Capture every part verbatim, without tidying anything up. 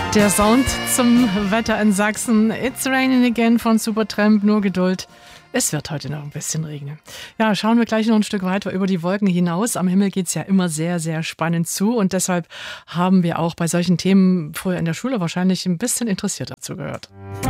Der Sound zum Wetter in Sachsen. It's raining again von Supertramp. Nur Geduld. Es wird heute noch ein bisschen regnen. Ja, schauen wir gleich noch ein Stück weiter über die Wolken hinaus. Am Himmel geht es ja immer sehr, sehr spannend zu. Und deshalb haben wir auch bei solchen Themen früher in der Schule wahrscheinlich ein bisschen interessierter zugehört.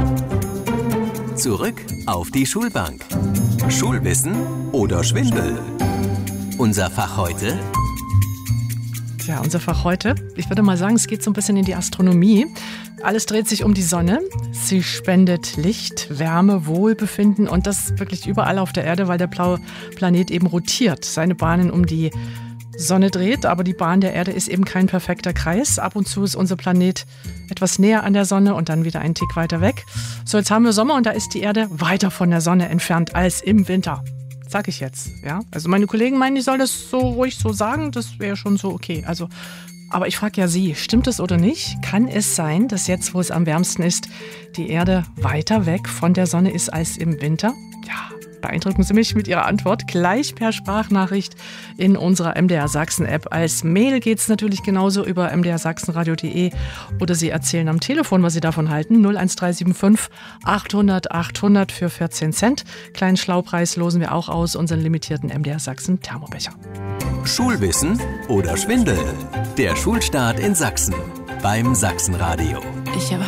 Zurück auf die Schulbank. Schulwissen oder Schwindel? Unser Fach heute? Ja, unser Fach heute, ich würde mal sagen, es geht so ein bisschen in die Astronomie. Alles dreht sich um die Sonne. Sie spendet Licht, Wärme, Wohlbefinden und das wirklich überall auf der Erde, weil der blaue Planet eben rotiert, seine Bahnen um die Sonne dreht. Aber die Bahn der Erde ist eben kein perfekter Kreis. Ab und zu ist unser Planet etwas näher an der Sonne und dann wieder einen Tick weiter weg. So, jetzt haben wir Sommer und da ist die Erde weiter von der Sonne entfernt als im Winter. Sag ich jetzt, ja. Also meine Kollegen meinen, ich soll das so ruhig so sagen, das wäre schon so okay. Also, aber ich frage ja Sie, stimmt es oder nicht? Kann es sein, dass jetzt, wo es am wärmsten ist, die Erde weiter weg von der Sonne ist als im Winter? Ja, beeindrucken Sie mich mit Ihrer Antwort gleich per Sprachnachricht in unserer M D R Sachsen App. Als Mail geht es natürlich genauso über m d r sachsenradio punkt d e oder Sie erzählen am Telefon, was Sie davon halten. null eins drei sieben fünf achthundert achthundert für vierzehn Cent. Kleinen Schlaupreis losen wir auch aus, unseren limitierten M D R Sachsen Thermobecher. Schulwissen oder Schwindel? Der Schulstart in Sachsen beim Sachsenradio. Ich habe